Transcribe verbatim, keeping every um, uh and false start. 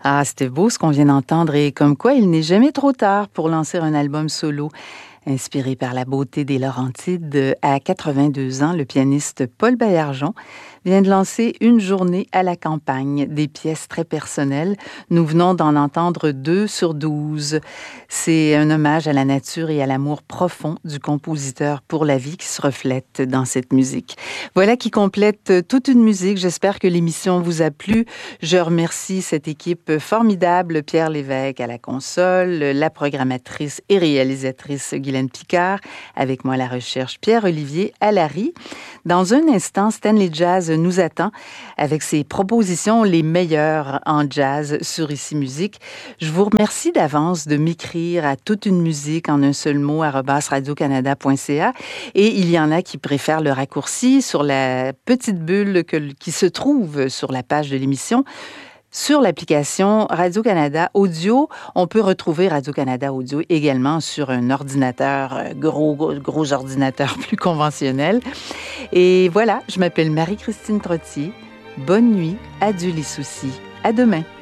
Ah, c'était beau ce qu'on vient d'entendre et comme quoi il n'est jamais trop tard pour lancer un album solo. Inspiré par la beauté des Laurentides, à quatre-vingt-deux ans, le pianiste Paul Baillargeon vient de lancer Une journée à la campagne, des pièces très personnelles. Nous venons d'en entendre deux sur douze. C'est un hommage à la nature et à l'amour profond du compositeur pour la vie qui se reflète dans cette musique. Voilà qui complète toute une musique. J'espère que l'émission vous a plu. Je remercie cette équipe formidable, Pierre Lévesque à la console, la programmatrice et réalisatrice Guylaine Picard, avec moi à la recherche Pierre-Olivier Allary. Dans un instant, Stanley Jazz nous attend avec ses propositions les meilleures en jazz sur Ici Musique. Je vous remercie d'avance de m'écrire à toute une musique en un seul mot arobase radio canada point c a et il y en a qui préfèrent le raccourci sur la petite bulle que, qui se trouve sur la page de l'émission. Sur l'application Radio-Canada Audio, on peut retrouver Radio-Canada Audio également sur un ordinateur, gros, gros ordinateur plus conventionnel. Et voilà, je m'appelle Marie-Christine Trottier. Bonne nuit, adieu les soucis. À demain.